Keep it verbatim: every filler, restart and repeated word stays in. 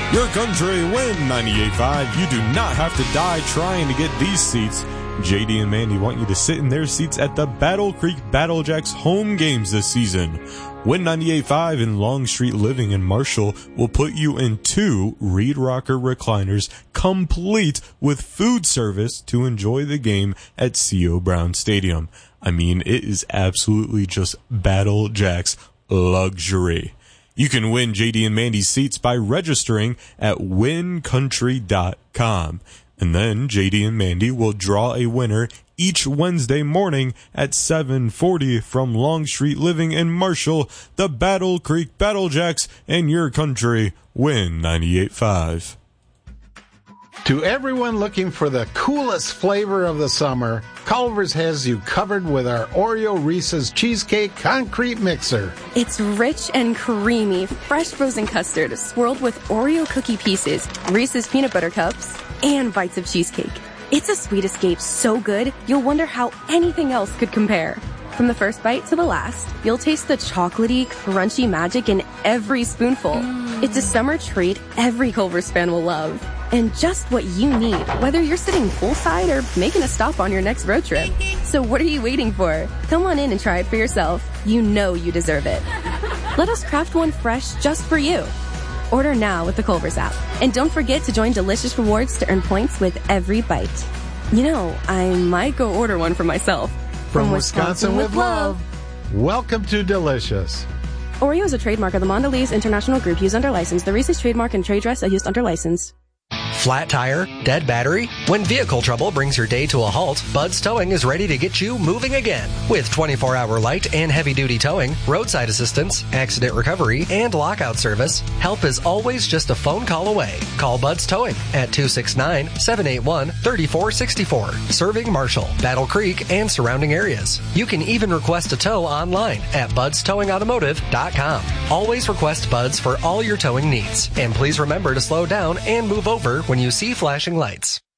Your country win ninety-eight point five. You do not have to die trying to get these seats. J D and Mandy want you to sit in their seats at the Battle Creek Battlejacks home games this season. Win ninety-eight point five and Longstreet Living in Marshall will put you in two Reed Rocker recliners, complete with food service to enjoy the game at C O Brown Stadium. I mean, it is absolutely just Battlejacks luxury. You can win J D and Mandy's seats by registering at win country dot com. And then J D and Mandy will draw a winner each Wednesday morning at seven forty from Longstreet Living in Marshall. The Battle Creek Battlejacks and your country win ninety-eight point five. To everyone looking for the coolest flavor of the summer, Culver's has you covered with our Oreo Reese's Cheesecake Concrete Mixer. It's rich and creamy, fresh frozen custard swirled with Oreo cookie pieces, Reese's peanut butter cups, and bites of cheesecake. It's a sweet escape so good, you'll wonder how anything else could compare. From the first bite to the last, you'll taste the chocolatey, crunchy magic in every spoonful. Mm. It's a summer treat every Culver's fan will love. And just what you need, whether you're sitting poolside or making a stop on your next road trip. So what are you waiting for? Come on in and try it for yourself. You know you deserve it. Let us craft one fresh just for you. Order now with the Culver's app. And don't forget to join Delicious Rewards to earn points with every bite. You know, I might go order one for myself. From, From Wisconsin, Wisconsin with love. Welcome to Delicious. Oreo is a trademark of the Mondelez International Group used under license. The Reese's trademark and trade dress are used under license. Flat tire? Dead battery? When vehicle trouble brings your day to a halt, Bud's Towing is ready to get you moving again. With twenty-four hour light and heavy-duty towing, roadside assistance, accident recovery, and lockout service, help is always just a phone call away. Call Bud's Towing at two six nine, seven eight one, three four six four, serving Marshall, Battle Creek, and surrounding areas. You can even request a tow online at buds towing automotive dot com. Always request Bud's for all your towing needs. And please remember to slow down and move over when you see flashing lights.